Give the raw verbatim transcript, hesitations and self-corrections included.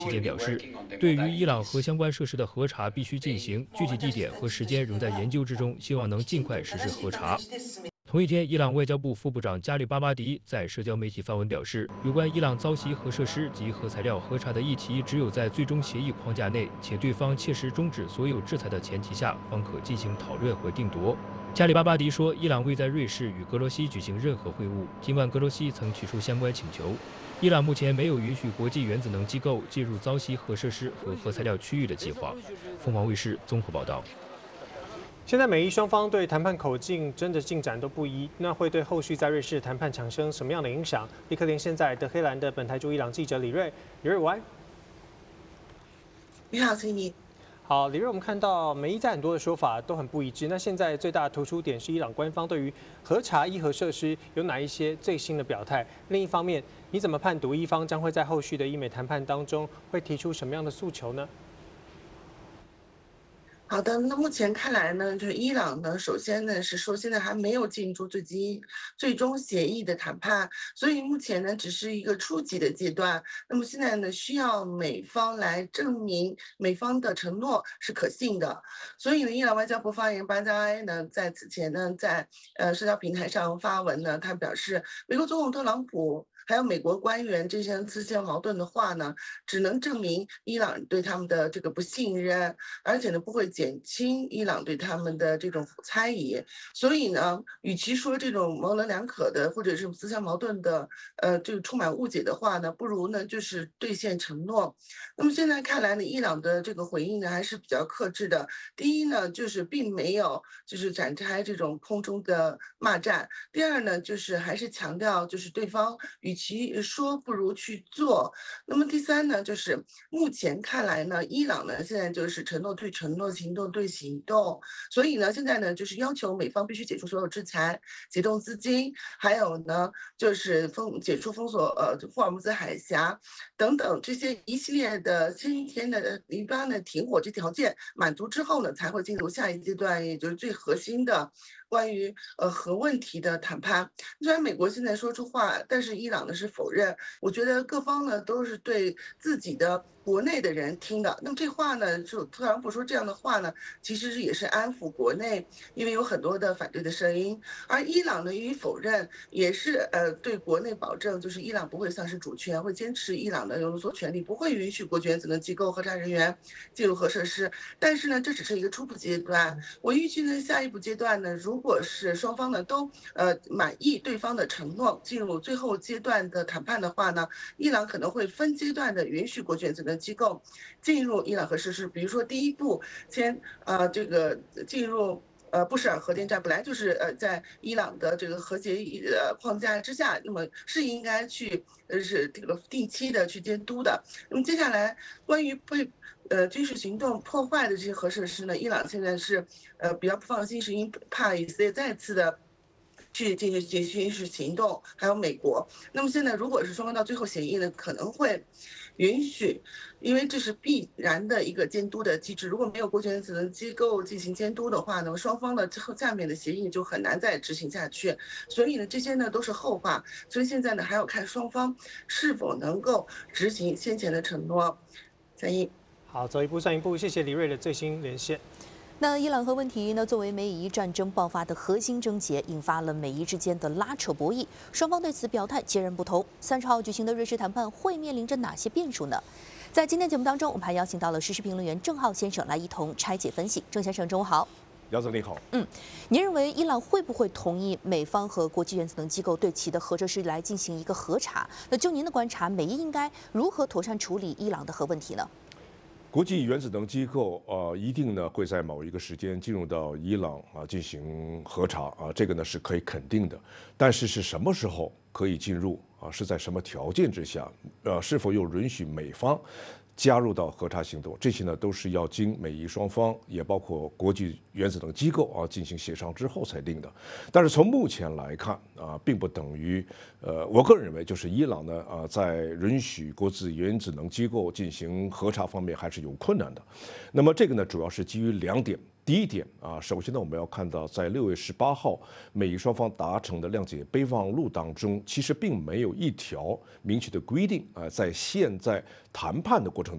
期间表示，对于伊朗核相关设施的核查必须进行，具体地点和时间仍在研究之中，希望能尽快实施核查。同一天，伊朗外交部副部长加里巴巴迪在社交媒体发文表示，有关伊朗遭袭核设施及核材料核查的议题，只有在最终协议框架内，且对方切实终止所有制裁的前提下，方可进行讨论和定夺。加里巴巴迪说，伊朗未在瑞士与格罗西举行任何会晤，尽管格罗西曾提出相关请求。伊朗目前没有允许国际原子能机构进入遭袭核设施和核材料区域的计划。凤凰卫视综合报道。 现在美伊双方对谈判口径真的进展都不一，那会对后续在瑞士谈判产生什么样的影响？立刻连线在德黑兰的本台驻伊朗记者李瑞，李瑞午安。 你好，请你。 好，李瑞，我们看到美伊在很多的说法都很不一致。那现在最大的突出点是伊朗官方对于核查伊核设施有哪一些最新的表态？另一方面，你怎么判读伊方将会在后续的伊美谈判当中会提出什么样的诉求呢？ 好的，那目前看来呢，就是伊朗呢，首先呢是说现在还没有进入最基最终协议的谈判，所以目前呢只是一个初级的阶段。那么现在呢，需要美方来证明美方的承诺是可信的。所以呢，伊朗外交部发言人巴扎埃呢，在此前呢，在呃社交平台上发文呢，他表示，美国总统特朗普还有美国官员这些自相矛盾的话呢，只能证明伊朗对他们的这个不信任，而且呢不会减轻伊朗对他们的这种猜疑。所以呢，与其说这种模棱两可的或者是自相矛盾的，呃，这个充满误解的话呢，不如呢就是兑现承诺。那么现在看来呢，伊朗的这个回应呢还是比较克制的。第一呢，就是并没有就是展开这种空中的骂战；第二呢，就是还是强调就是对方与其说不如去做。那么第三呢，就是目前看来呢，伊朗呢现在就是承诺对承诺，行动对行动，所以呢，现在呢就是要求美方必须解除所有制裁，解冻资金，还有呢就是封解除封锁呃霍尔木兹海峡等等这些一系列的先天的一般的停火这条件满足之后呢，才会进入下一阶段，也就是最核心的关于呃核问题的谈判。虽然美国现在说出话，但是伊朗呢是否认。我觉得各方呢都是对自己的国内的人听的。那么这话呢，就特朗普说这样的话呢，其实也是安抚国内，因为有很多的反对的声音。而伊朗呢予以否认，也是呃对国内保证，就是伊朗不会丧失主权，会坚持伊朗的有所权利，不会允许国际原子能机构核查人员进入核设施。但是呢，这只是一个初步阶段。我预计呢，下一步阶段呢，如果是双方呢都呃满意对方的承诺，进入最后阶段的谈判的话呢，伊朗可能会分阶段的允许国际原子能机构进入伊朗核设施。比如说，第一步先呃这个进入。呃，布什尔核电站本来就是呃在伊朗的这个核协议呃框架之下，那么是应该去呃是这个定期的去监督的。那么接下来关于被呃军事行动破坏的这些核设施呢，伊朗现在是呃比较不放心，是因怕以色列再次的去进行军事行动，还有美国。那么现在如果是双方到最后协议呢，可能会允许，因为这是必然的一个监督的机制。如果没有国际原子能机构进行监督的话呢，双方的之后下面的协议就很难再执行下去。所以呢，这些呢都是后话。所以现在呢，还要看双方是否能够执行先前的承诺。再一， 好，走一步算一步，谢谢李瑞的最新连线。 那伊朗核问题呢，作为美伊战争爆发的核心症结，引发了美伊之间的拉扯博弈，双方对此表态截然不同。三十号举行的瑞士谈判会面临着哪些变数呢？在今天节目当中，我们还邀请到了时事评论员郑浩先生来一同拆解分析。郑先生，中午好。 姚总你好。 嗯，您认为伊朗会不会同意美方和国际原子能机构对其的核设施来进行一个核查？那就您的观察，美伊应该如何妥善处理伊朗的核问题呢？ 国际原子能机构呃一定呢会在某一个时间进入到伊朗啊进行核查啊，这个呢是可以肯定的。但是是什么时候可以进入啊？是在什么条件之下？呃，是否又允许美方加入到核查行动？这些呢都是要经美伊双方，也包括国际原子能机构啊进行协商之后才定的。但是从目前来看啊，并不等于呃，我个人认为就是伊朗呢啊在允许国际原子能机构进行核查方面还是有困难的。那么这个呢主要是基于两点。第一点啊，首先呢，我们要看到，在六月十八号美伊双方达成的谅解备忘录当中，其实并没有一条明确的规定啊，在现在谈判的过程